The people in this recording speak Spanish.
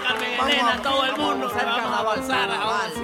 Carmen Elena, todo el mundo. Vamos a avanzar, ahora sí.